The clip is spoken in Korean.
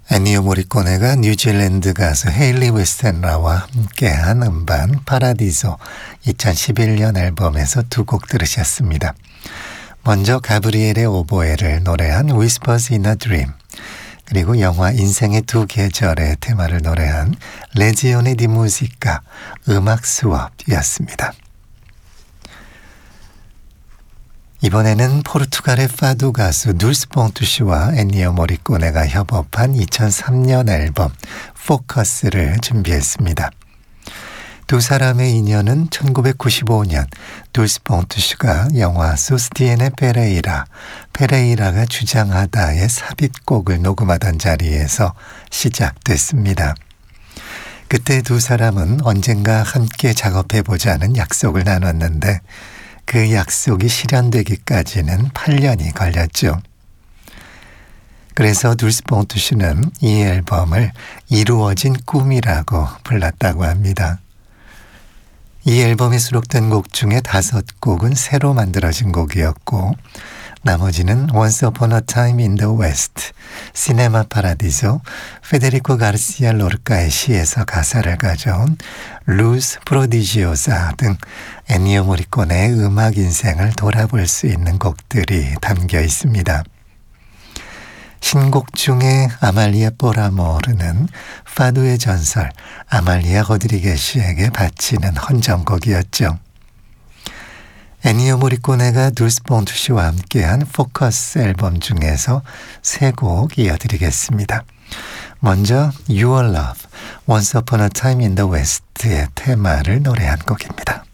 애니오 모리코네가 뉴질랜드 가수 헤일리 웨스텐라와 함께한 음반 파라디소 2011년 앨범에서 두 곡 들으셨습니다. 먼저 가브리엘의 오보에를 노래한 Whispers in a Dream, 그리고 영화 인생의 두 계절의 테마를 노래한 레지오네 디 무지카 음악 수업이었습니다. 이번에는 포르투갈의 파두 가수 둘스 퐁투시와 엔니오 모리코네가 협업한 2003년 앨범 포커스를 준비했습니다. 두 사람의 인연은 1995년 둘스 퐁투시가 영화 소스티에네 페레이라가 주장하다의 삽입곡을 녹음하던 자리에서 시작됐습니다. 그때 두 사람은 언젠가 함께 작업해보자는 약속을 나눴는데 그 약속이 실현되기까지는 8년이 걸렸죠. 그래서 둘스 퐁투시는 이 앨범을 이루어진 꿈이라고 불렀다고 합니다. 이 앨범에 수록된 곡 중에 5곡은 새로 만들어진 곡이었고 나머지는 Once Upon a Time in the West, 시네마 파라디소, 페데리코 가르시아 로르카의 시에서 가사를 가져온 루스 프로디지오사 등 엔니오 모리코네의 음악 인생을 돌아볼 수 있는 곡들이 담겨 있습니다. 신곡 중에 아말리아 포라모르는 파두의 전설 아말리아 로드리게시에게 바치는 헌정곡이었죠. 애니오 모리코네가 둘스 퐁투시와 함께한 포커스 앨범 중에서 3곡 이어드리겠습니다. 먼저 Your Love, Once Upon a Time in the West의 테마를 노래한 곡입니다.